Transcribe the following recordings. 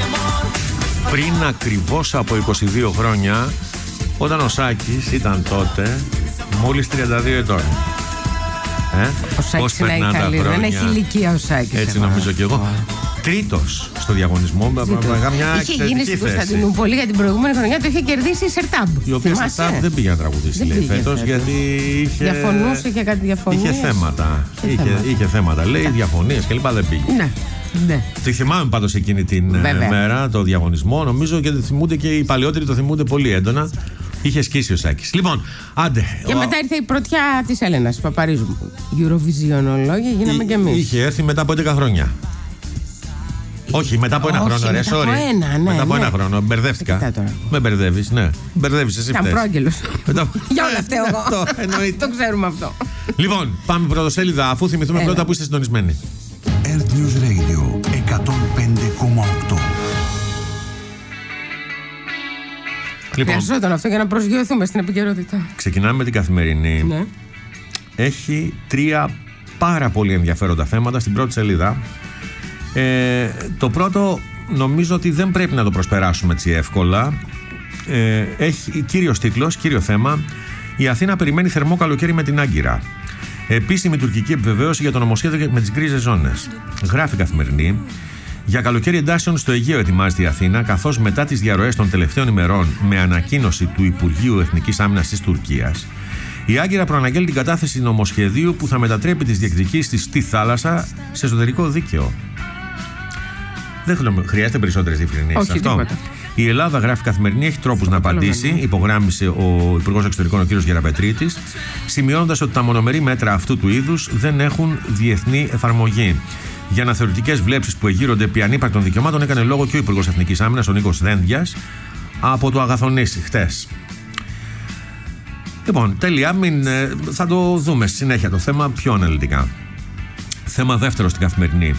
Πριν ακριβώς από 22 χρόνια, όταν ο Σάκης ήταν τότε μόλις 32 ετών. Ο Σάκης είναι καλή, δεν έχει ηλικία ο Σάκης. Έτσι νομίζω κι εγώ. Τρίτος στο διαγωνισμό. Είχε γίνει στην Κωνσταντινούπολη για την προηγούμενη χρονιά, το είχε κερδίσει η Σερτάμπ. Η οποία Σερτάμπ δεν πήγε να τραγουδήσει, λέει, φέτος, γιατί διαφωνούσε, είχε κάτι διαφωνίες. Είχε θέματα, λέει, διαφωνίες κλπ. Δεν πήγε. Ναι. Τη θυμάμαι πάντως εκείνη την μέρα, το διαγωνισμό. Νομίζω και θυμούνται και οι παλαιότεροι, το θυμούνται πολύ έντονα. Είχε σκίσει ο Σάκης. Λοιπόν, άντε. Και μετά ήρθε η πρωτιά της Έλενας Παπαρίζου. Eurovisionολόγια, γίναμε κι εμείς. Είχε έρθει μετά από 11 χρόνια. Όχι, μετά από ένα χρόνο, ρε, sorry. Μετά από ένα χρόνο, μπερδεύτηκα. Με μπερδεύεις, ναι. Μπερδεύεις εσύ. Ήταν πρόγγελος. Για όλα αυτά εγώ. Το ξέρουμε αυτό. Λοιπόν, πάμε πρωτοσέλιδα, αφού θυμηθούμε πρώτα που είστε συντονισμένοι. Earth News Radio 105,8. Χρειαζόταν αυτό για να προσγειωθούμε στην επικαιρότητα. Ξεκινάμε με την Καθημερινή. Ναι. Έχει 3 πάρα πολύ ενδιαφέροντα θέματα στην πρώτη σελίδα. Το πρώτο νομίζω ότι δεν πρέπει να το προσπεράσουμε έτσι εύκολα. Έχει κύριος τίτλος, κύριο θέμα: η Αθήνα περιμένει θερμό καλοκαίρι με την Άγκυρα. Επίσημη τουρκική επιβεβαίωση για το νομοσχέδιο με τις γκρίζες ζώνες. Γράφει η Καθημερινή: για καλοκαίρι εντάσεων στο Αιγαίο ετοιμάζεται η Αθήνα, καθώς μετά τις διαρροές των τελευταίων ημερών με ανακοίνωση του Υπουργείου Εθνικής Άμυνας της Τουρκίας, η Άγκυρα προαναγγέλει την κατάθεση νομοσχεδίου που θα μετατρέπει τις διεκδικήσεις της στη θάλασσα σε εσωτερικό δίκαιο. Δεν χρειάζεται περισσότερες διευκρινήσεις αυτό. Τίποτα. Η Ελλάδα, γράφει η Καθημερινή, έχει τρόπους να απαντήσει, υπογράμμισε ο Υπουργός Εξωτερικών, ο κ. Γεραπετρίτης, σημειώνοντας ότι τα μονομερή μέτρα αυτού του είδους δεν έχουν διεθνή εφαρμογή. Για αναθεωρητικές βλέψεις που εγείρονται επί ανύπαρκτων δικαιωμάτων έκανε λόγο και ο Υπουργός Εθνικής Άμυνας, ο Νίκος Δένδιας, από το Αγαθονήσι χτες. Λοιπόν, τέλεια, θα το δούμε στη συνέχεια το θέμα πιο αναλυτικά. Θέμα δεύτερο στην Καθημερινή.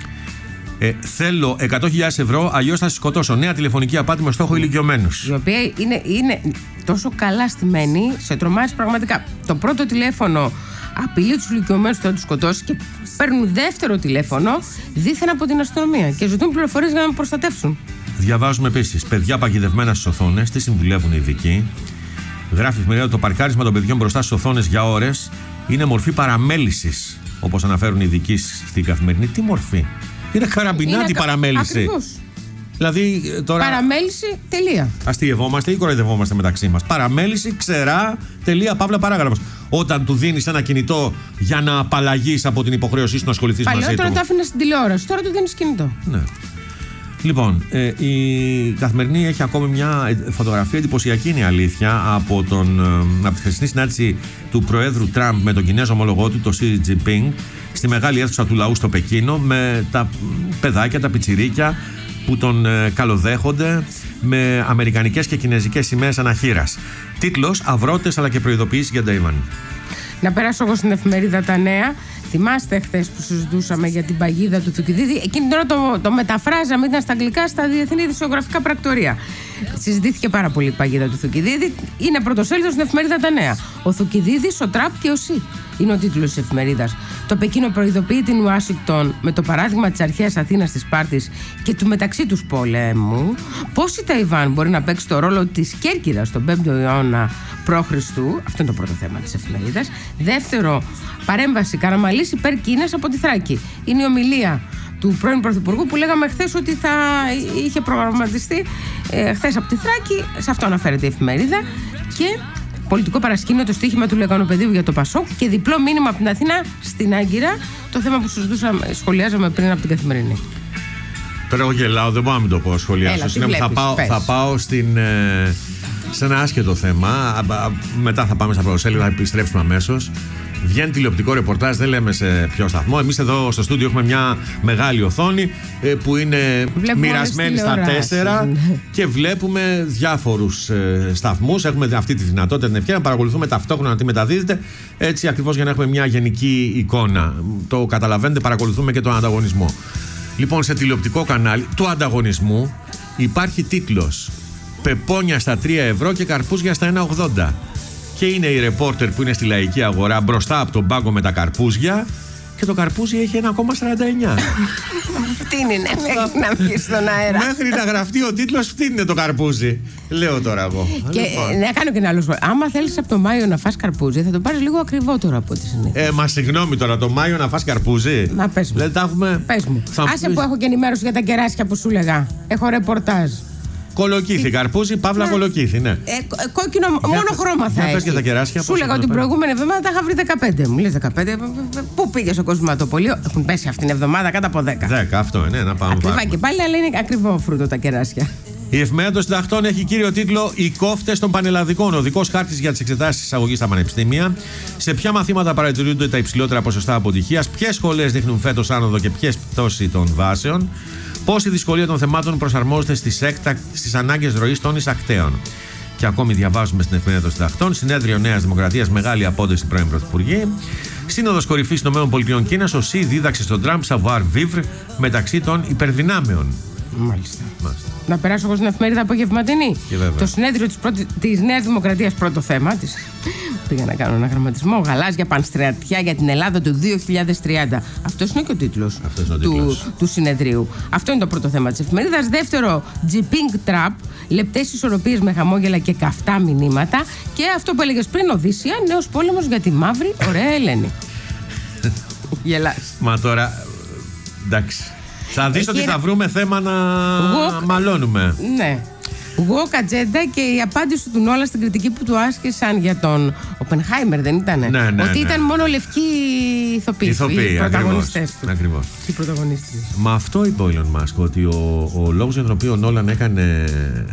Θέλω 100.000 ευρώ, αλλιώς θα σας σκοτώσω. Νέα τηλεφωνική απάτη με στόχο ηλικιωμένους. Η οποία είναι τόσο καλά στημένη, σε τρομάζει πραγματικά. Το πρώτο τηλέφωνο απειλεί τους ηλικιωμένους ότι θα τους σκοτώσει και παίρνουν δεύτερο τηλέφωνο δίθεν από την αστυνομία και ζητούν πληροφορίες για να με προστατεύσουν. Διαβάζουμε επίσης: παιδιά παγιδευμένα στις οθόνες, τι συμβουλεύουν οι ειδικοί. Γράφει η εφημερίδα: το παρκάρισμα των παιδιών μπροστά στις οθόνες για ώρες είναι μορφή παραμέλησης, όπως αναφέρουν οι ειδικοί στην Καθημερινή. Τι μορφή? Είναι καραμπινάτη παραμέληση. Ακριβώς. Δηλαδή τώρα. Παραμέληση, τελεία. Αστειευόμαστε ή κοροϊδευόμαστε μεταξύ μας? Παραμέληση, ξερά, τελεία, παύλα, παράγραφος. Όταν του δίνεις ένα κινητό για να απαλλαγείς από την υποχρέωσή σου να ασχοληθείς μαζί του. Παλαιότερα το άφηνες στην τηλεόραση, τώρα του δίνεις κινητό. Ναι. Λοιπόν, η Καθημερινή έχει ακόμη μια φωτογραφία εντυπωσιακή, είναι η αλήθεια, από τη χθεσινή συνάντηση του Προέδρου Τραμπ με τον Κινέζο ομολογό του, τον Xi Jinping, στη μεγάλη αίθουσα του λαού στο Πεκίνο, με τα παιδάκια, τα πιτσιρίκια που τον καλοδέχονται με αμερικανικές και κινέζικες σημαίες αναχείρας. Τίτλος: Αυρότες αλλά και προειδοποιήσεις για Ταϊβάν. Να περάσω εγώ στην εφημερίδα Τα Νέα. Θυμάστε χθες που συζητούσαμε για την παγίδα του Θουκυδίδη? Εκείνη τώρα το μεταφράζαμε, ήταν στα αγγλικά, στα διεθνή δισογραφικά πρακτορία. Συζητήθηκε πάρα πολύ η παγίδα του Θουκυδίδη. Είναι πρωτοσέλιδο στην εφημερίδα Τα Νέα. Ο Θουκυδίδης, ο Τραμπ και ο Σι. Είναι ο τίτλος της εφημερίδας. Το Πεκίνο προειδοποιεί την Ουάσιγκτον με το παράδειγμα της αρχαίας Αθήνας της Σπάρτης και του μεταξύ τους πολέμου. Πώς η Ταϊβάν μπορεί να παίξει το ρόλο της Κέρκυρας στον 5ο αιώνα π.Χ. Αυτό είναι το πρώτο θέμα της εφημερίδας. Δεύτερο, παρέμβαση Καραμαλής υπέρ Κίνας από τη Θράκη. Είναι η ομιλία του πρώην Πρωθυπουργού που λέγαμε χθες ότι θα είχε προγραμματιστεί χθες από τη Θράκη. Σε αυτό αναφέρεται η εφημερίδα. Και πολιτικό παρασκήνιο το στοίχημα του Λεγανοπεδίου για το Πασόκ και διπλό μήνυμα από την Αθήνα στην Άγκυρα. Το θέμα που σχολιάζαμε πριν από την Καθημερινή. Τώρα εγώ γελάω, δεν μπορώ να μην το πω σχολιάσω. Θα πάω σε ένα άσχετο θέμα. Μετά θα πάμε στα πρωτοσέλιδα, θα επιστρέψουμε αμέσως. Βγαίνει τηλεοπτικό ρεπορτάζ, δεν λέμε σε ποιο σταθμό. Εμείς εδώ στο στούντιο έχουμε μια μεγάλη οθόνη που είναι μοιρασμένη στα 4 και βλέπουμε διάφορους σταθμούς. Έχουμε αυτή τη δυνατότητα, την ευκαιρία να παρακολουθούμε ταυτόχρονα τι μεταδίδεται, έτσι ακριβώς για να έχουμε μια γενική εικόνα. Το καταλαβαίνετε, παρακολουθούμε και τον ανταγωνισμό. Λοιπόν, σε τηλεοπτικό κανάλι του ανταγωνισμού υπάρχει τίτλος: Πεπόνια στα 3 ευρώ και καρπούζια στα 1,80. Και είναι η ρεπόρτερ που είναι στη Λαϊκή Αγορά μπροστά από τον πάγκο με τα καρπούζια Και το καρπούζι έχει 1,49. Φτύνει, να βγει στον αέρα. Μέχρι να γραφτεί ο τίτλος, φτύνει το καρπούζι. Λέω τώρα εγώ. Και να κάνω και ένα άλλο σχόλιο. Άμα θέλεις από το Μάιο να φας καρπούζι, θα το πάρεις λίγο ακριβότερο από ό,τι συνήθως. Μα συγγνώμη τώρα, το Μάιο να φας καρπούζι. Μα πες μου. Πες μου. Άσε που έχω και ενημέρωση για τα κεράσια που σου λέγα. Έχω ρεπορτάζ. Κολοκύθι, καρπούζι, παύλα κολοκύθι, ναι. Κόκκινο, μόνο χρώμα θα έχει. Πες και τα κεράσια. Σου λέγα την προηγούμενη εβδομάδα τα είχα βρει 15. Μου λες 15, πού πήγε στο κοσματοπωλείο? Έχουν πέσει αυτήν την εβδομάδα κάτω από 10. 10, αυτό είναι, να πάμε. Ακριβά και πάλι, αλλά είναι ακριβό φρούτο τα κεράσια. Η Εφημερίδα των Συντακτών έχει κύριο τίτλο «Οι κόφτες των πανελλαδικών. Οδικός χάρτης για τις εξετάσεις εισαγωγής στα πανεπιστήμια». Σε ποια μαθήματα παρατηρούνται τα υψηλότερα ποσοστά αποτυχίας, ποιες σχολές δείχνουν φέτος άνοδο και ποιες πτώση των βάσεων, πώς η δυσκολία των θεμάτων προσαρμόζεται στις ανάγκες ροής των εισακτέων. Και ακόμη διαβάζουμε στην Εφημερίδα των Συντακτών: Συνέδριο Νέας Δημοκρατίας, μεγάλη απόδοση πρώην Πρωθυπουργή. Σύνοδος κορυφής των ΗΠΑ, ο ΣΥ δίδαξε στον Τραμπ savoir vivre μεταξύ των υπερδυνάμεων. Μάλιστα. Να περάσω εγώ στην εφημερίδα απογευματινή. Το συνέδριο της Νέας Δημοκρατίας, πρώτο θέμα της. Πήγα να κάνω ένα γραμματισμό. Γαλάζια πανστρατιά για την Ελλάδα του 2030. Αυτός είναι και ο τίτλος του συνεδρίου. Αυτό είναι το πρώτο θέμα της εφημερίδας. Δεύτερο, Jinping Trump. Λεπτές ισορροπίες με χαμόγελα και καυτά μηνύματα. Και αυτό που έλεγες πριν, Οδύσσια, νέος πόλεμος για τη μαύρη ωραία Ελένη. Γελάς. Μα τώρα. Εντάξει. Θα δεις ότι θα βρούμε θέμα να μαλώνουμε. Ναι. Walk Agenda και η απάντηση του Νόλαν στην κριτική που του άσκησαν για τον Οπενχάιμερ, δεν ήτανε? Ναι, ότι ήταν μόνο λευκοί ηθοποιοί. Οι πρωταγωνιστές του. Ακριβώς. Οι πρωταγωνιστές. Μα αυτό είπε ο Elon Musk, ότι ο λόγος για τον οποίο ο Νόλαν έκανε,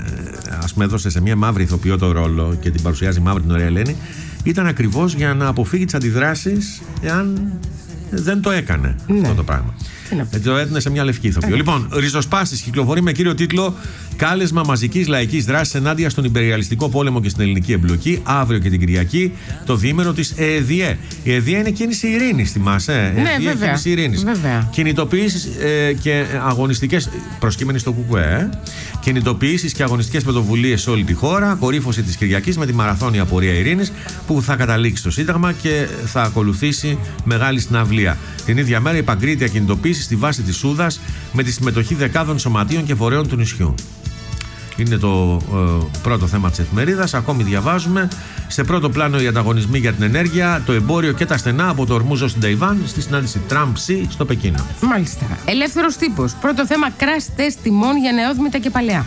ας πούμε, έδωσε σε μια μαύρη ηθοποιό το ρόλο και την παρουσιάζει μαύρη την ωραία Ελένη, ήταν ακριβώς για να αποφύγει τις αντιδράσεις εάν δεν το έκανε αυτό το πράγμα. Το έδινε σε μια λευκή ηθοποιό. Λοιπόν, ριζοσπάστης κυκλοφορεί με κύριο τίτλο «Κάλεσμα μαζικής λαϊκής δράσης ενάντια στον υπεριαλιστικό πόλεμο και στην ελληνική εμπλοκή». Αύριο και την Κυριακή το διήμερο της ΕΕΔΙΕ. Η ΕΕΔΙΕ είναι κίνηση ειρήνης, θυμάσαι? Ναι, βέβαια. Κίνηση ειρήνης. Κινητοποιήσεις και αγωνιστικές. Προσκύμενοι στο ΚΚΕ. Κινητοποιήσεις και αγωνιστικές πρωτοβουλίες σε όλη τη χώρα. Κορύφωση της Κυριακής με τη μαραθώνια πορεία ειρήνης που θα καταλήξει στο Σύνταγμα και θα ακολουθήσει μεγάλη συναυλία. Την ίδια μέρα η Παγκρίτια κινητοποίηση στη βάση της Σούδας με τη συμμετοχή δεκάδων σωματείων και φορέων του νησιού. Είναι το πρώτο θέμα της εφημερίδας. Ακόμη διαβάζουμε: σε πρώτο πλάνο οι ανταγωνισμοί για την ενέργεια, το εμπόριο και τα στενά από το Ορμούζο στην Ταϊβάν στη συνάντηση Τραμπ-Σι στο Πεκίνο. Μάλιστα. Ελεύθερος τύπος. Πρώτο θέμα, crash test τιμών για νεόδμητα και παλαιά.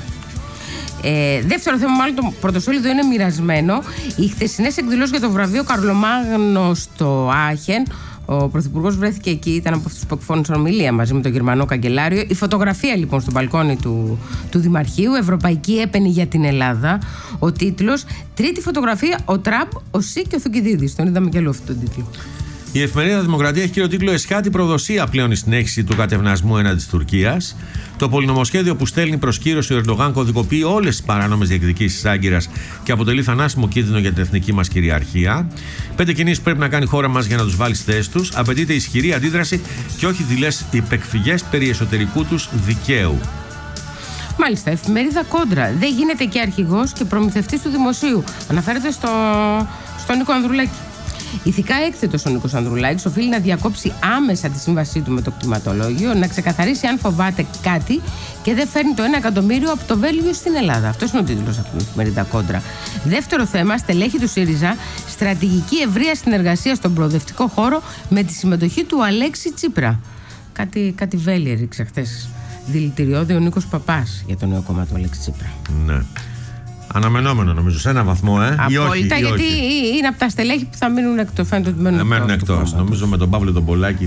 Δεύτερο θέμα, μάλλον το πρωτοσέλιδο είναι μοιρασμένο. Οι χθεσινές εκδηλώσεις για το βραβείο Καρλομάγνο στο Άχεν. Ο Πρωθυπουργός βρέθηκε εκεί, ήταν από αυτούς που εκφώνησαν ομιλία μαζί με τον Γερμανό Καγκελάριο. Η φωτογραφία λοιπόν στο μπαλκόνι του Δημαρχείου, Ευρωπαϊκή Έπαινη για την Ελλάδα. Ο τίτλος, τρίτη φωτογραφία, ο Τραμπ, ο ΣΥ και ο Θουκυδίδης. Τον είδαμε και άλλο αυτόν τον τίτλο. Η Εφημερίδα Δημοκρατία έχει κύριο τίτλο «Εσχάτη προδοσία πλέον η συνέχιση του κατευνασμού έναντι της Τουρκίας». Το πολυνομοσχέδιο που στέλνει προς κύρωση ο Ερντογάν κωδικοποιεί όλες τις παράνομες διεκδικήσεις της Άγκυρας και αποτελεί θανάσιμο κίνδυνο για την εθνική μας κυριαρχία. 5 κινήσεις πρέπει να κάνει η χώρα μας για να τους βάλει στη θέση τους. Απαιτείται ισχυρή αντίδραση και όχι δειλές υπεκφυγές περί εσωτερικού τους δικαίου. Μάλιστα, εφημερίδα Κόντρα. Δεν γίνεται και αρχηγός και προμηθευτής του δημοσίου. Αναφέρεται στον Νίκο Ανδρουλάκη. Ηθικά έκθετος ο Νίκος Ανδρουλάκης οφείλει να διακόψει άμεσα τη σύμβασή του με το κτηματολόγιο, να ξεκαθαρίσει αν φοβάται κάτι και δεν φέρνει το 1 εκατομμύριο από το Βέλγιο στην Ελλάδα. Αυτός είναι ο τίτλος από την εφημερίδα Κόντρα. Δεύτερο θέμα, στελέχη του ΣΥΡΙΖΑ, στρατηγική ευρεία συνεργασία στον προοδευτικό χώρο με τη συμμετοχή του Αλέξη Τσίπρα. Κάτι βέλη έριξε χθες δηλητηριώδη ο Νίκος Παπάς για το νέο κόμμα του Αλέξη Τσίπρα. Ναι. Αναμενόμενο νομίζω, σε ένα βαθμό, Απόλυτα, γιατί είναι από τα στελέχη που θα μείνουν εκτός. Φαίνεται ότι μένουν εκτός. Νομίζω με τον Παύλο τον Πολάκη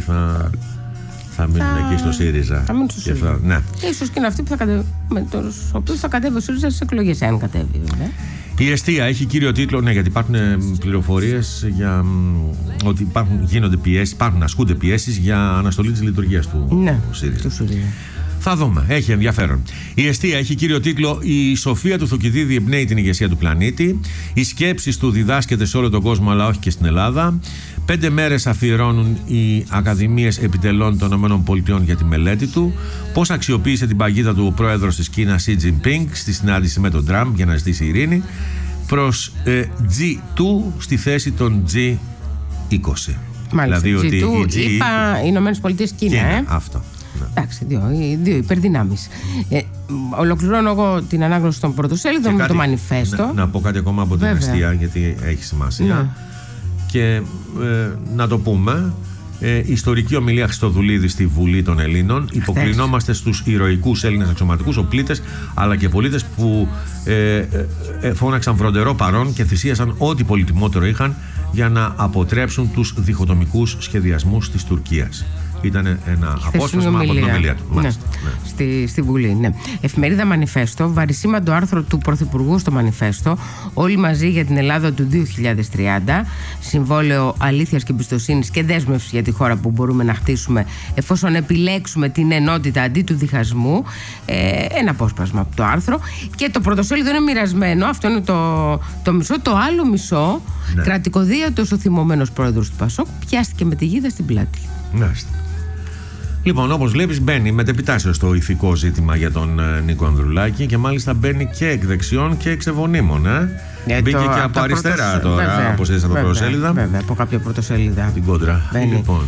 θα μείνουν εκεί στο ΣΥΡΙΖΑ. Θα μείνουν στο ΣΥΡΙΖΑ. Ναι. Και ίσως και είναι αυτοί με τους οποίους θα κατέβει ο ΣΥΡΙΖΑ στις εκλογές, αν κατέβει, βέβαια. Η Εστία έχει κύριο τίτλο, ναι, γιατί υπάρχουν πληροφορίες για ότι ασκούνται πιέσεις για αναστολή της λειτουργίας του ΣΥΡΙΖΑ. Θα δούμε. Έχει ενδιαφέρον. Η Εστία έχει κύριο τίτλο «Η σοφία του Θουκυδίδη εμπνέει την ηγεσία του πλανήτη». Οι σκέψεις του διδάσκεται σε όλο τον κόσμο, αλλά όχι και στην Ελλάδα. 5 μέρες αφιερώνουν οι Ακαδημίες Επιτελών των ΗΠΑ για τη μελέτη του. Πώς αξιοποίησε την παγίδα του ο πρόεδρος της Κίνας, Xi Jinping, στη συνάντηση με τον Τραμπ για να ζητήσει ειρήνη, προς G2 στη θέση των G20. Μάλιστα. Δηλαδή ότι οι Ηνωμένες Πολιτείες, Κίνα. Αυτό. Εντάξει, δύο υπερδυνάμεις. Ολοκληρώνω εγώ την ανάγνωση των πρωτοσέλιδων με το μανιφέστο. Να πω κάτι ακόμα από την αιστεία, γιατί έχει σημασία. Ναι. Και να το πούμε. Ιστορική ομιλία Χριστοδουλίδη στη Βουλή των Ελλήνων. Υποκλεινόμαστε στους ηρωικούς Έλληνες αξιωματικούς, οπλίτες αλλά και πολίτες που φώναξαν φροντερό παρόν και θυσίασαν ό,τι πολυτιμότερο είχαν για να αποτρέψουν τους διχοτομικούς σχεδιασμούς της Τουρκίας. Ήταν ένα απόσπασμα από την ομιλία του. Ναι. Στη Βουλή. Ναι. Εφημερίδα Μανιφέστο, βαρισίμαντο άρθρο του Πρωθυπουργού στο Μανιφέστο, όλοι μαζί για την Ελλάδα του 2030. Συμβόλαιο αλήθειας και εμπιστοσύνης και δέσμευση για τη χώρα που μπορούμε να χτίσουμε εφόσον επιλέξουμε την ενότητα αντί του διχασμού. Ένα απόσπασμα από το άρθρο. Και το πρωτοσέλιδο είναι μοιρασμένο. Αυτό είναι το μισό. Το άλλο μισό, ναι. Κρατικοδίατος ο θυμωμένος πρόεδρος του ΠΑΣΟΚ πιάστηκε με τη γίδα στην πλάτη. Μάλιστα. Λοιπόν, όπως βλέπεις, μπαίνει μετεπιτάσεως το ηθικό ζήτημα για τον Νίκο Ανδρουλάκη και μάλιστα μπαίνει και εκ δεξιών και εξ ευωνίμων. Μπήκε και από αριστερά τώρα, όπως είδες από πρωτοσέλιδα. Βέβαια, από κάποια πρωτοσέλιδα. Την κόντρα. Λοιπόν.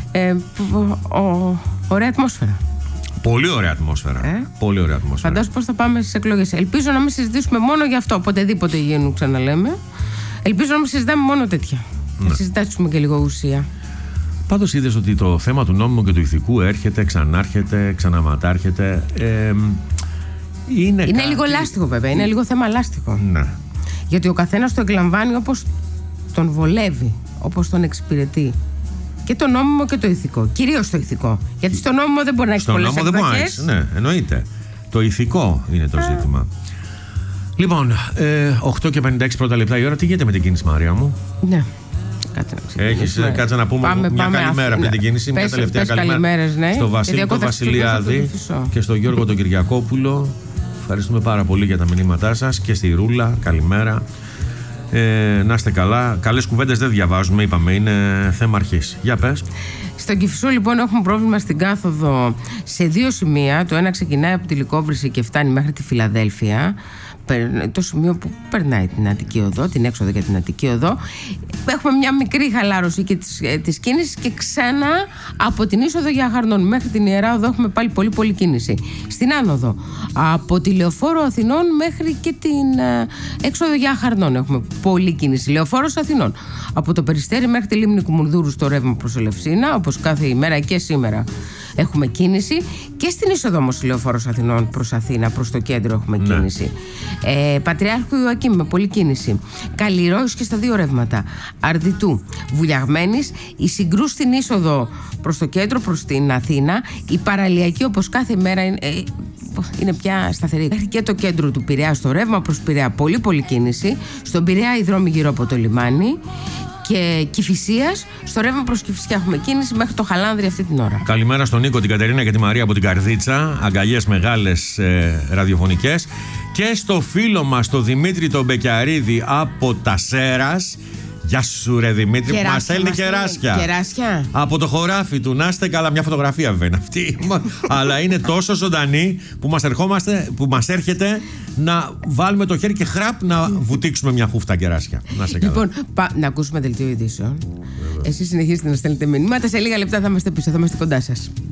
Ωραία ατμόσφαιρα. Πολύ ωραία ατμόσφαιρα. Πολύ ωραία ατμόσφαιρα. Φαντάσου πώς θα πάμε στις εκλογές. Ελπίζω να μην συζητήσουμε μόνο για αυτό. Οποτεδήποτε γίνουν, ξαναλέμε. Ελπίζω να μην συζητάμε μόνο τέτοια. Να συζητήσουμε και λίγο ουσία. Πάντως είδες ότι το θέμα του νόμιμου και του ηθικού έρχεται, ξανάρχεται, ξαναματάρχεται. Είναι λίγο λάστιχο βέβαια, είναι λίγο θέμα λάστιχο. Ναι. Γιατί ο καθένας το εκλαμβάνει όπως τον βολεύει, όπως τον εξυπηρετεί. Και το νόμιμο και το ηθικό. Κυρίως το ηθικό. Γιατί στο νόμιμο δεν μπορεί να έχει πολλές εκδοχές. Ναι, εννοείται. Το ηθικό είναι το ζήτημα. Λοιπόν, 8 και 56 πρώτα λεπτά η ώρα. Τι γίνεται με την κίνηση, Μαρία μου? Ναι. Έχεις κάτσε να πούμε μια καλημέρα πριν την κίνηση. Μια τελευταία καλημέρα στο Βασίλη τον Βασιλιάδη και στον Γιώργο τον Κυριακόπουλο. Ευχαριστούμε πάρα πολύ για τα μηνύματά σας. Και στη Ρούλα, καλημέρα. Να είστε καλά. Καλές κουβέντες δεν διαβάζουμε, είπαμε, είναι θέμα αρχής. Για πες. Στον Κηφισό λοιπόν έχουμε πρόβλημα στην κάθοδο σε 2 σημεία. Το ένα ξεκινάει από τη Λυκόβρηση και φτάνει μέχρι τη Φιλαδέλφια. Το σημείο που περνάει την Αττική Οδό, την έξοδο για την Αττική Οδό. Έχουμε μια μικρή χαλάρωση και της κίνησης και ξανά από την είσοδο για Αχαρνών μέχρι την Ιερά Οδό έχουμε πάλι πολύ κίνηση. Στην άνοδο από τη Λεωφόρο Αθηνών μέχρι και την έξοδο για Αχαρνών έχουμε πολλή κίνηση. Λεωφόρος Αθηνών από το Περιστέρι μέχρι τη Λίμνη Κουμουνδούρου στο ρεύμα προς Ελευσίνα, όπως κάθε ημέρα και σήμερα έχουμε κίνηση. Και στην είσοδο όμως Λεωφόρος Αθηνών προς Αθήνα, προς το κέντρο έχουμε κίνηση. Πατριάρχου Ιωακήμ με πολλή κίνηση. Καλλιρόης και στα 2 ρεύματα. Αρδιτού, Βουλιαγμένης, η συγκρού στην είσοδο προς το κέντρο, προς την Αθήνα. Η παραλιακή όπως κάθε ημέρα είναι πια σταθερή. Μέχρι και το κέντρο του Πειραιά στο ρεύμα προς Πειραιά πολύ κίνηση. Στον Πειραιά οι δρόμοι γύρω από το λιμάνι. Και Κηφισίας, στο ρεύμα προς Κηφισιά έχουμε κίνηση μέχρι το Χαλάνδρι αυτή την ώρα. Καλημέρα στον Νίκο, την Κατερίνα και τη Μαρία από την Καρδίτσα. Αγκαλιές μεγάλες ραδιοφωνικές. Και στο φίλο μας, τον Δημήτρη τον Μπεκιαρίδη από τα Σέρας. Γεια σου ρε Δημήτρη, που μας στέλνει κεράσια. Από το χωράφι του, να είστε καλά. Μια φωτογραφία βέβαια είναι αυτή. Αλλά είναι τόσο ζωντανή που μας έρχεται να βάλουμε το χέρι και χραπ να βουτήξουμε μια χούφτα κεράσια. Να είστε καλά. Λοιπόν, να ακούσουμε δελτίο ειδήσεων. Εσείς συνεχίζετε να στέλνετε μηνύματα. Σε λίγα λεπτά θα είμαστε πίσω, θα είμαστε κοντά σας.